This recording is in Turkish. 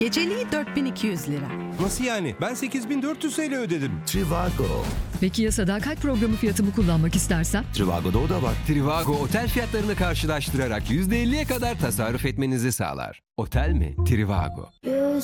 Geceliği 4200 lira. Nasıl yani? Ben 8400 TL ödedim. Trivago. Peki ya sadakat programı fiyatımı kullanmak istersem? Trivago'da o da var. Trivago otel fiyatlarını karşılaştırarak %50'ye kadar tasarruf etmenizi sağlar. Otel mi? Trivago.